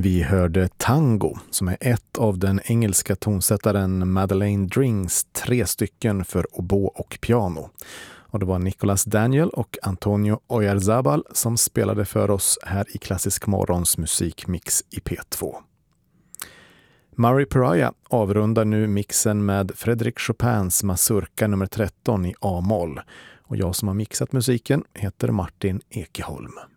Vi hörde Tango som är ett av den engelska tonsättaren Madeleine Drings 3 stycken för oboe och piano. Och det var Nicholas Daniel och Antonio Oyarzabal som spelade för oss här i Klassisk Morgons musikmix i P2. Murray Pariah avrundar nu mixen med Frédéric Chopins Mazurka nummer 13 i A-moll. Och jag som har mixat musiken heter Martin Ekeholm.